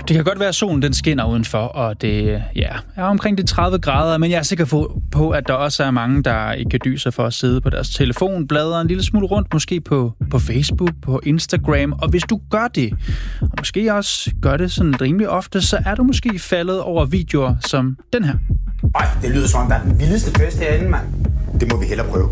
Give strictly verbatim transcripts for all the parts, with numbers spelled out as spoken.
Det kan godt være, at solen den skinner udenfor, og det ja, er omkring de tredive grader, men jeg er sikker på, at der også er mange, der ikke kan dyse for at sidde på deres telefon, bladre en lille smule rundt, måske på, på Facebook, på Instagram. Og hvis du gør det, og måske også gør det sådan rimelig ofte, så er du måske faldet over videoer som den her. Ej, det lyder som om, der er den vildeste fest herinde, mand. Det må vi hellere prøve.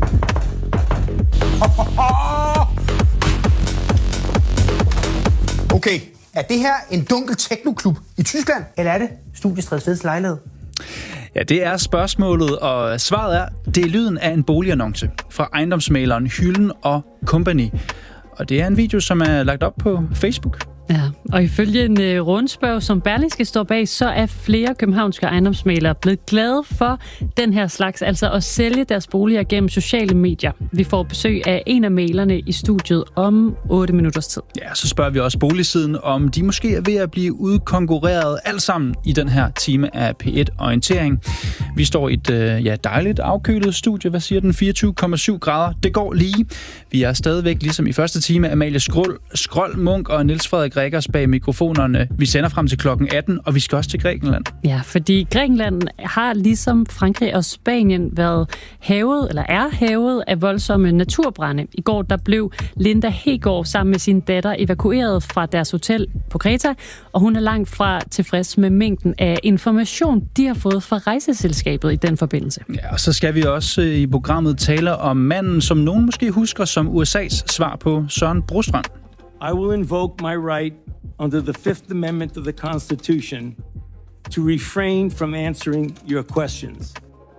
Okay, er det her en dunkel technoklub i Tyskland, eller er det Studiestrædes fedeste lejlighed? Ja, det er spørgsmålet, og svaret er, det er lyden af en boligannonce fra ejendomsmaleren Hylden og Company. Og det er en video, som er lagt op på Facebook. Ja, og ifølge en uh, rundspørg, som Berlingske står bag, så er flere københavnske ejendomsmælere blevet glade for den her slags, altså at sælge deres boliger gennem sociale medier. Vi får besøg af en af mælerne i studiet om otte minutters tid. Ja, så spørger vi også boligsiden, om de måske er ved at blive udkonkurreret alt sammen i den her time af P et Orientering. Vi står i et uh, ja, dejligt afkølet studie. Hvad siger den? fireogtyve komma syv grader. Det går lige. Vi er stadigvæk ligesom i første time Amalie Skrold, Skrold Munk og Niels Frederik Rikkers bag mikrofonerne. Vi sender frem til klokken atten, og vi skal også til Grækenland. Ja, fordi Grækenland har ligesom Frankrig og Spanien været havet, eller er havet af voldsomme naturbrande. I går der blev Linda Hegård sammen med sin datter evakueret fra deres hotel på Kreta, og hun er langt fra tilfreds med mængden af information, de har fået fra rejseselskabet i den forbindelse. Ja, og så skal vi også i programmet tale om manden, som nogen måske husker som U S A's svar på Søren Brostrøm. I will invoke my right under the Fifth Amendment of the Constitution to refrain from answering your questions.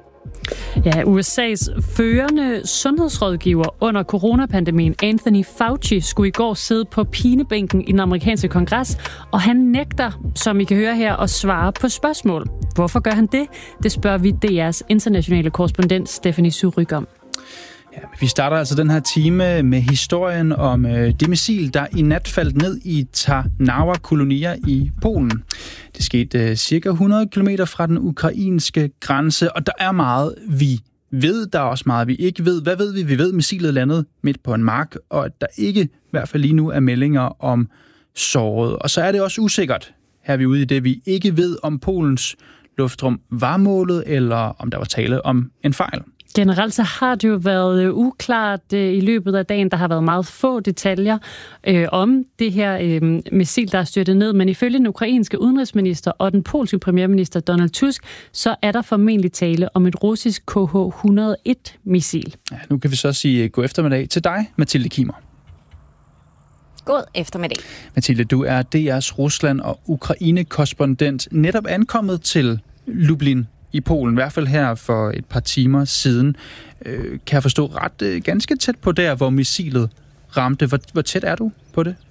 Ja, U S A's førende sundhedsrådgiver under coronapandemien, Anthony Fauci, skulle i går sidde på pinebænken i den amerikanske kongres, og han nægter, som I kan høre her, at svare på spørgsmål. Hvorfor gør han det? Det spørger vi D R's internationale korrespondent Stephanie Surryk om. Ja, vi starter altså den her time med historien om øh, det missil, der i nat faldt ned i Tarnawa-kolonier i Polen. Det skete øh, cirka hundrede kilometer fra den ukrainske grænse, og der er meget, vi ved. Der er også meget, vi ikke ved. Hvad ved vi? Vi ved, at missilet landede midt på en mark, og at der ikke, i hvert fald lige nu, er meldinger om såret. Og så er det også usikkert, her er vi ude i det, vi ikke ved, om Polens luftrum var målet, eller om der var tale om en fejl. Generelt så har det jo været øh, uklart øh, i løbet af dagen. Der har været meget få detaljer øh, om det her øh, missil, der er styrtet ned. Men ifølge den ukrainske udenrigsminister og den polske premierminister Donald Tusk, så er der formentlig tale om et russisk K H et hundrede og en missil. Ja, nu kan vi så sige god eftermiddag til dig, Mathilde Kimmer. God eftermiddag. Mathilde, du er D R's Rusland- og Ukraine-korrespondent, netop ankommet til Lublin i Polen, i hvert fald her for et par timer siden. Øh, kan jeg forstå ret øh, ganske tæt på der, hvor missilet ramte. Hvor, hvor tæt er du på det?